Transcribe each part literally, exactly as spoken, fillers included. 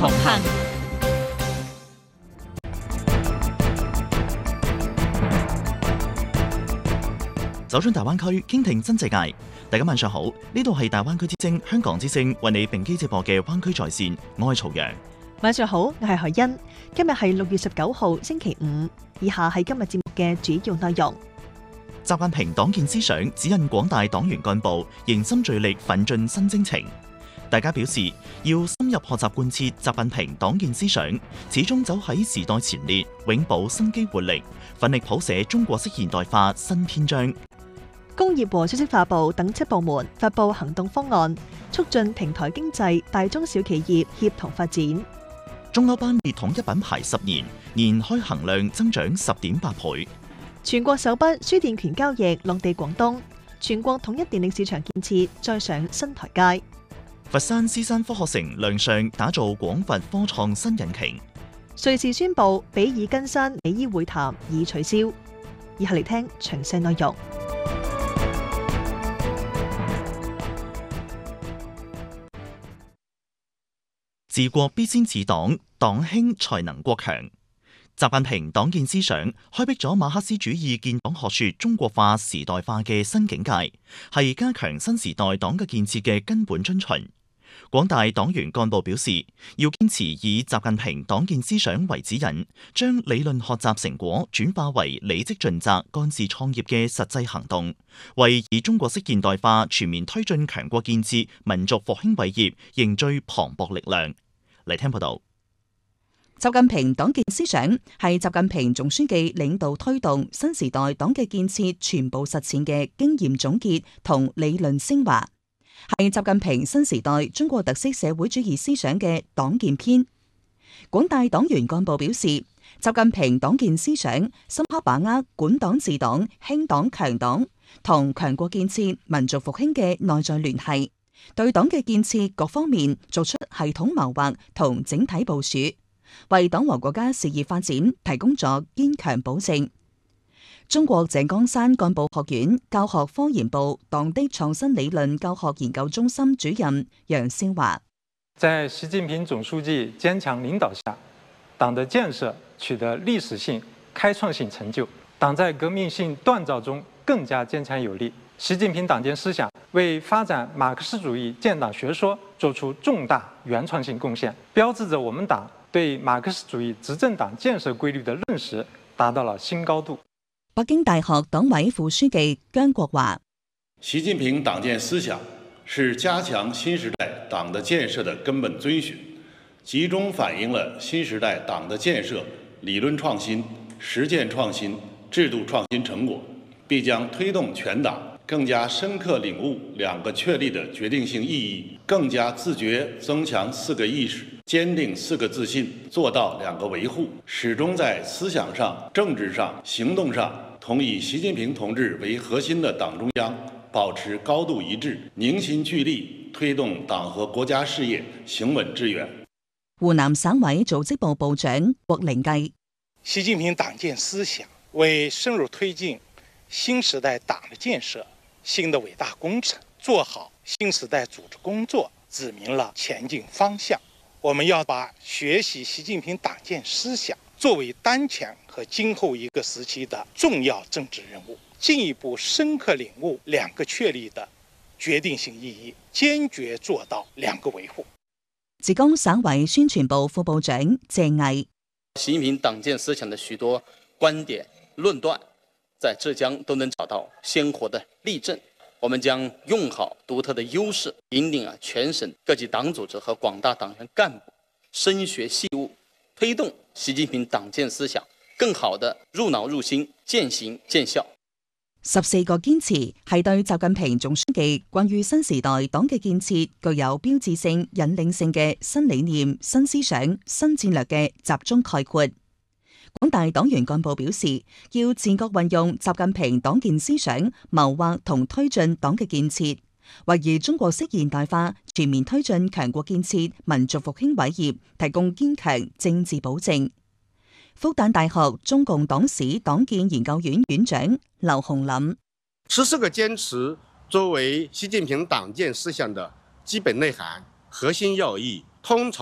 同行。 走進大灣區，傾聽真世界。大家晚上好，呢度係大灣區之聲香港之聲為你並機直播嘅灣區在線，我係曹陽。 晚上好，我係海欣。今日係六月十九號星期五，以下係今日節目嘅主要內容。習近平黨建思想指引廣大黨員幹部凝心聚力奮進新征程。大家表示要深入學習貫徹習近平黨建思想，始終走喺時代前列，永葆生機活力，奮力譜寫中國式現代化新篇章。工業和信息化部等七部門發布行動方案，促進平台經濟大中小企業協同發展。中歐班列統一品牌十年，年開行量增長十點八倍。全國首筆輸電權交易落地廣東，全國統一電力市場建設再上新台階。佛山獅山科學城亮相打造廣佛科創新引擎。瑞士宣布比爾根山美伊會談已取消。以下嚟聽詳細內容。治國必先治黨，黨興才能國強。習近平黨建思想開闢咗馬克思主義建黨學說中國化時代化嘅新境界，係加強新時代黨嘅建設嘅根本遵循。廣大黨員幹部表示，要堅持以習近平黨建思想為指引，將理論學習成果轉化為履職盡責、幹事創業嘅實際行動，為以中國式現代化全面推進強國建設、民族復興偉業凝聚磅礴力量。嚟聽報道。 習近平黨建思想係習近平總書記領導推動新時代黨嘅建設全部實踐嘅經驗總結同理論升華，係習近平新時代中國特色社會主義思想嘅黨建篇。廣大黨員幹部表示，習近平黨建思想深刻把握管黨治黨、興黨強黨同強國建設、民族復興嘅內在聯繫，對黨嘅建設各方面做出系統謀劃同整體部署，為黨和國家事業發展提供咗堅強保證。中國井岡山幹部學院教學科研部黨的創新理論教學研究中心主任楊先華： 在習近平總書記堅強領導下，黨的建設取得歷史性、開創性成就，黨在革命性鍛造中更加堅強有力。習近平黨建思想為發展馬克思主義建黨學說作出重大原創性貢獻，標誌着我們黨對馬克思主義執政黨建設規律的認識達到了新高度。 北京大學黨委副書記姜國華： 習近平黨建思想是加強新時代黨的建設的根本遵循，集中反映了新時代黨的建設理論創新、實踐創新、制度創新成果，必將推動全黨更加深刻領悟兩個確立的決定性意義，更加自覺增強四個意識，堅定四個自信，做到兩個維護，始終在思想上、政治上、行動上同以習近平同志為核心的黨中央保持高度一致，凝心聚力，推動黨和國家事業行穩致遠。 湖南省委組織部部長郭靈計： 習近平黨建思想為深入推進新時代黨的建設新的偉大工程做好新時代組織工作指明了前進方向。我們要把學習習近平黨建思想作為當前和今後一個時期的重要政治任務，進一步深刻領悟兩個確立的決定性意義，堅決做到兩個維護。 浙江省委宣傳部副部長謝毅： 習近平黨建思想的許多觀點論斷在浙江都能找到鮮活的例證，我們將用好獨特的優勢，引領啊全省各級黨組織和廣大黨員幹部深學細悟，推動習近平黨建思想更好地入腦入心、漸行漸效。 十四個堅持係對習近平總書記關於新時代黨嘅建設具有標誌性、引領性嘅新理念、新思想、新戰略嘅集中概括。廣大黨員幹部表示，要自覺運用習近平黨建思想，謀劃同推進黨嘅建設，為以中國式現代化全面推進強國建設、民族復興偉業提供堅強政治保證。復旦大學中共黨史黨建研究院院長劉洪林： 十四個堅持作為習近平黨建思想的基本內涵、核心要義，統籌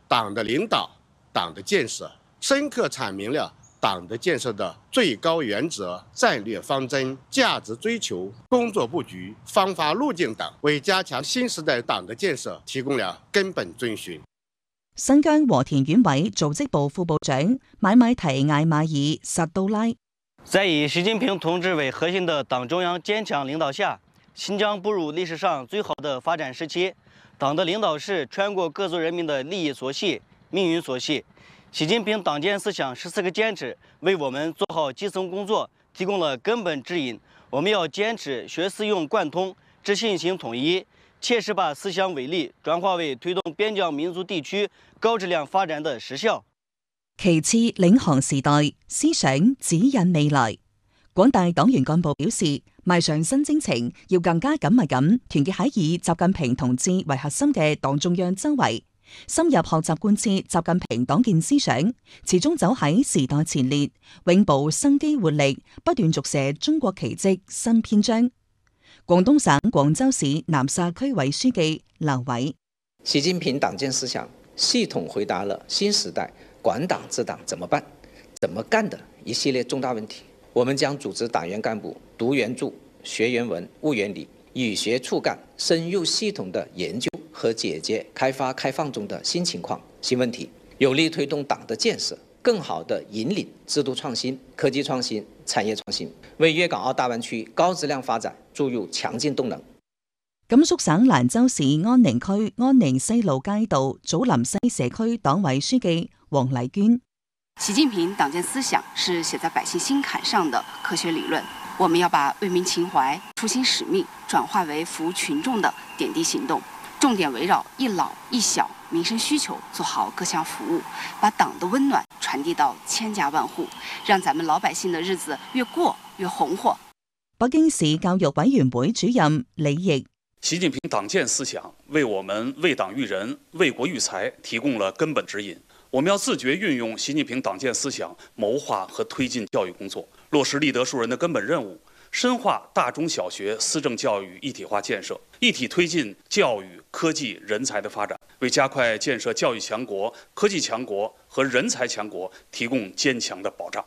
黨的領導、黨的建設，深刻闡明了黨的建設的最高原則、戰略方針、價值追求、工作布局、方法路徑等，為加強新時代黨的建設提供了根本遵循。 新疆和田縣委組織部副部長買買提艾馬爾薩杜拉， 在以習近平同志為核心的黨中央堅強領導下，新疆步入歷史上最好的發展時期。黨的領導是全國各族人民的利益所繫、命運所繫。習近平黨建思想十四個堅持為我們做好基層工作提供了根本指引。我們要堅持學思用貫通、知信行統一，切實把思想為力轉化為推動邊疆民族地區高質量發展的實效。 其次，領航時代，思想指引未來。廣大黨員幹部表示，邁上新征程，要更加緊密咁團結喺以習近平同志為核心嘅黨中央周圍，深入學習貫徹習近平黨建思想，始終走喺時代前列，永葆生機活力，不斷續寫中國奇蹟新篇章。廣東省廣州市南沙區委書記劉偉， 習近平黨建思想系統回答了新時代管黨治黨怎麼辦、怎麼幹的一系列重大問題。我們將組織黨員幹部讀原著、學原文、悟原理，與學促幹，深入系統的研究和解決開發開放中的新情況、新問題，有力推動黨的建設，更好地引領制度創新、科技創新、產業創新，為粵港澳大灣區高質量發展注入強勁動能。 甘肅省蘭州市安寧區安寧西路街道祖林西社區黨委書記黃麗娟。 習近平黨建思想是寫在百姓心坎上的科學理論，我們要把為民情懷、初心使命轉化為服務群眾的點滴行動，重點圍繞一老一小民生需求做好各項服務，把黨的溫暖傳遞到千家萬戶，讓咱們老百姓的日子越過越紅火。 北京市教育委員會主任李毅， 習近平黨建思想為我們為黨育人、為國育才提供了根本指引。我們要自覺運用習近平黨建思想，謀劃和推進教育工作，落實立德樹人的根本任務，深化大中小學思政教育一體化建設，一體推進教育、科技、人才的發展，為加快建設教育強國、科技強國和人才強國提供堅強的保障。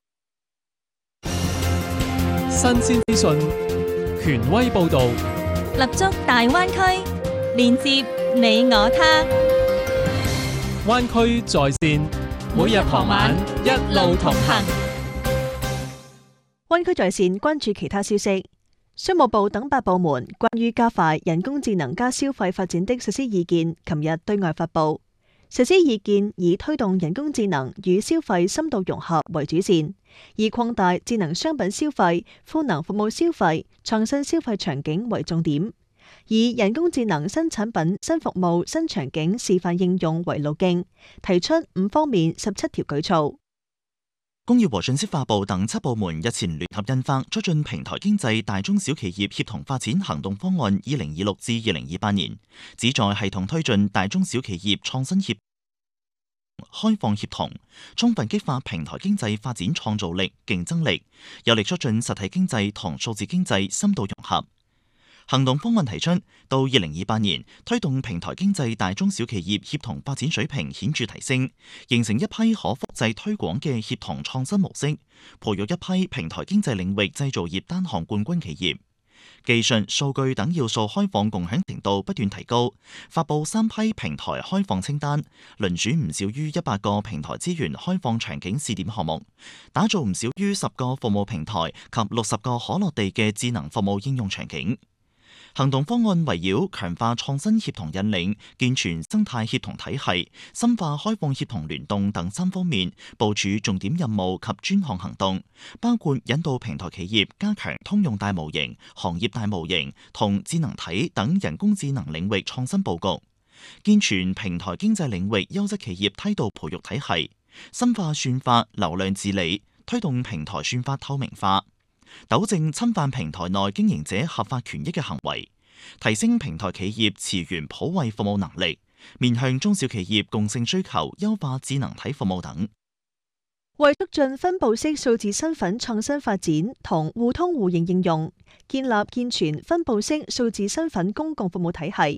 新鮮資訊，權威報導， 立足大灣區，連接你我他。 灣區在線，每日傍晚一路同行。 灣區在線關注其他消息。商務部等八部門關於加快人工智能加消費發展的實施意見，琴日對外發布。實施意見以推動人工智能與消費深度融合為主線，以擴大智能商品消費、賦能服務消費、創新消費場景為重點。以人工智能新產品、新服務、新場景示範應用為路徑，提出五方面十七條舉措。 工業和信息化部等七部門日前聯合印發促進平台經濟大中小企業協同發展行動方案二零二六至二零二八年，旨在系統推進大中小企業創新協開放協同，充分激發平台經濟發展創造力、競爭力，有力促進實體經濟同數字經濟深度融合。行動方案提出，到二零二八年推動平台經濟大中小企業協同發展水平顯著提升，形成一批可複製推廣嘅協同創新模式，培育一批平台經濟領域製造業單項冠軍企業。技術、數據等要素開放共享程度不斷提高，發布三批平台開放清單，輪選唔少於一百個平台資源開放場景試點項目，打造唔少於十個服務平台及六十個可落地嘅智能服務應用場景。行動方案圍繞強化創新協同引領、健全生態協同體系、深化開放協同聯動等三方面部署重點任務及專項行動，包括引導平台企業加強通用大模型、行業大模型同智能體等人工智能領域創新佈局，健全平台經濟領域優質企業梯度培育體系，深化算法流量治理，推動平台算法透明化，糾正侵犯平台內經營者合法權益嘅行為，提升平台企業詞源普惠服務能力，面向中小企業共性需求，優化智能體服務等。 為促進分布式數字身份創新發展同互通互認應用，建立健全分布式數字身份公共服務體系，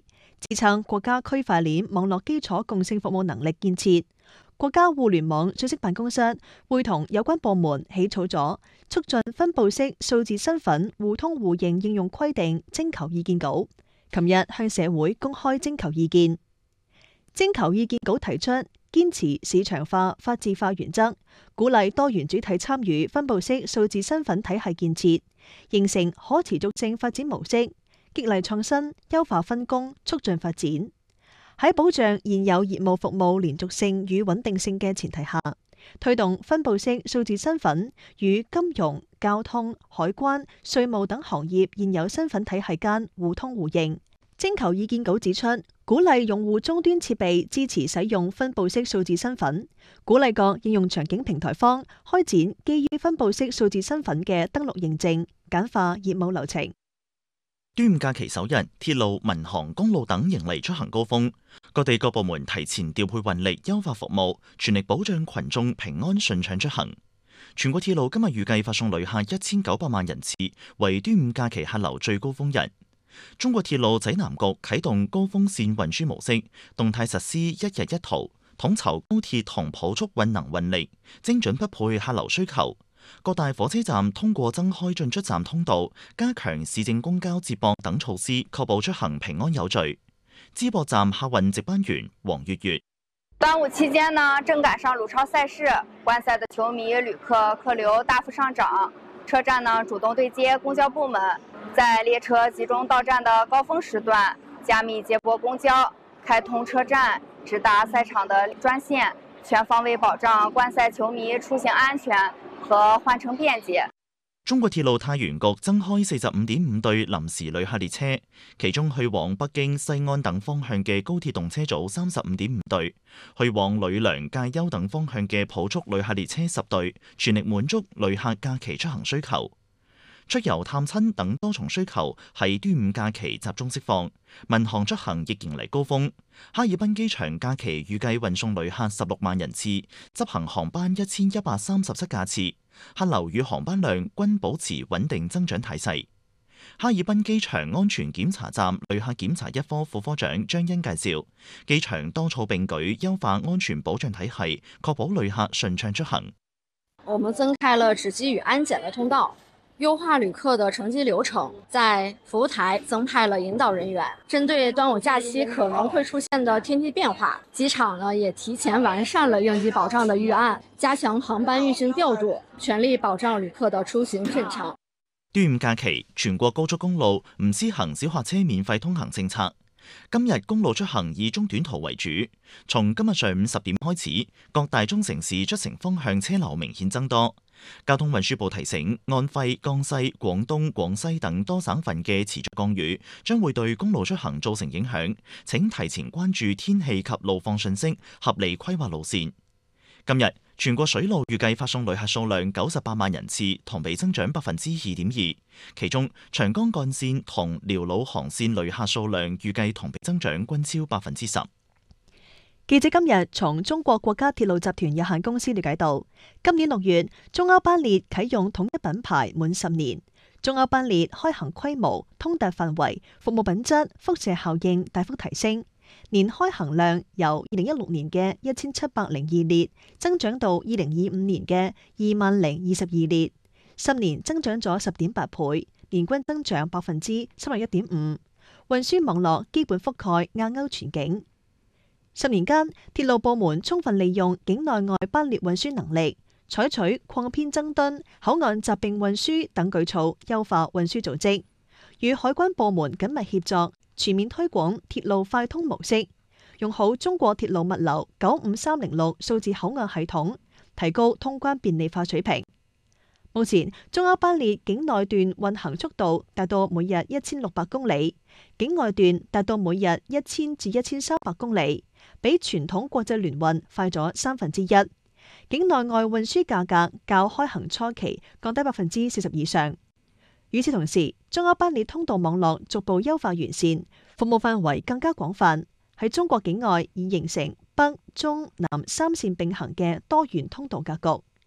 支撐國家區塊鏈網絡基礎共性服務能力建設。國家互聯網信息辦公室會同有關部門起草咗促進分布式數字身份互通互認應用規定徵求意見稿，琴日向社會公開徵求意見。徵求意見稿提出堅持市場化、法治化原則，鼓勵多元主體參與分布式數字身份體系建設，形成可持續性發展模式，激勵創新、優化分工、促進發展。喺保障現有業務服務連續性與穩定性嘅前提下，推動分布式數字身份與金融、交通、海關、稅務等行業現有身份體系間互通互認。徵求意見稿指出，鼓勵用戶終端設備支持使用分布式數字身份，鼓勵各應用場景平台方開展基於分布式數字身份嘅登錄認證，簡化業務流程。 端午假期首日，鐵路、民航、公路等迎嚟出行高峰，各地各部門提前調配運力，優化服務，全力保障群眾平安順暢出行。全國鐵路今日預計發送旅客一千九百萬人次，為端午假期客流最高峰日。中國鐵路濟南局啟動高峰線運輸模式，動態實施一日一圖，統籌高鐵同普速運能運力，精準匹配客流需求。各大火車站通過增開進出站通道，加強市政公交接駁等措施，確保出行平安有序。淄博站客運值班員黃月月： 端午期間呢，正趕上魯超賽事，觀賽的球迷、旅客客流大幅上漲，車站呢主動對接公交部門，在列車集中到站的高峰時段，加密接駁公交，開通車站直達賽場的專線，全方位保障觀賽球迷出行安全和換乘便捷。 中國鐵路太原局增開四十五點五對臨時旅客列車，其中去往北京、西安等方向嘅高鐵動車組三十五點五對，去往呂梁、介休等方向嘅普速旅客列車十對，全力滿足旅客假期出行需求。出遊探親等多重需求喺端午假期集中釋放，民航出行亦迎嚟高峰。哈爾濱機場假期預計運送旅客十六萬人次，執行航班一千一百三十七架次，客流與航班量均保持穩定增長態勢。哈爾濱機場安全檢查站旅客檢查一科副科長張欣介紹，機場多措並舉，優化安全保障體系，確保旅客順暢出行。 我們增開了值機與安檢的通道，優化旅客的乘機流程，在服務台增派了引導人員，針對端午假期可能會出現的天氣變化，機場呢也提前完善了應急保障的預案，加強航班運行調度，全力保障旅客的出行順暢。 端午假期，全國高速公路唔施行小客車免費通行政策。今日公路出行以中短途為主，從今日上午十點開始，各大中城市出城方向車流明顯增多。交通運輸部提醒，安徽、江西、廣東、廣西等多省份嘅持續降雨將會對公路出行造成影響，請提前關注天氣及路況信息，合理規劃路線。今日全國水路預計發送旅客數量九十八萬人次，同比增長百分之二點二。其中長江幹線同遼魯航線旅客數量預計同比增長均超百分之十。 記者今日從中國國家鐵路集團有限公司了解到，今年六月中歐班列啟用統一品牌滿十年，中歐班列開行規模、通達範圍、服務品質、輻射效應大幅提升，年開行量由二零一六年嘅一千七百零二列增長到二零二五年嘅二萬零二十二列，十年增長咗十點八倍，年均增長百分之三十一點五。運輸網絡基本覆蓋亞歐全境。十年間，鐵路部門充分利用境內外班列運輸能力，採取擴編增噸、口岸集併運輸等舉措，優化運輸組織，與海關部門緊密協作，全面推廣鐵路快通模式，用好中國鐵路物流九五三零六數字口岸系統，提高通關便利化水平。目前，中歐班列境內段運行速度達到每日一千六百公里，境外段達到每日一千至一千三百公里，比傳統國際聯運快咗三分之一。境內外運輸價格較開行初期降低百分之四十以上。與此同時，中歐班列通道網絡逐步優化完善，服務範圍更加廣泛，喺中國境外已形成北、中、南三線並行嘅多元通道格局。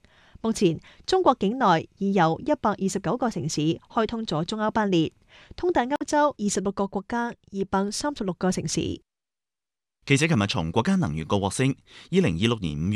目前中國境內已有一百二十九個城市開通咗中歐班列，通達歐洲二十六個國家二百三十六個城市。 記者琴日從國家能源局獲悉，二零二六年五月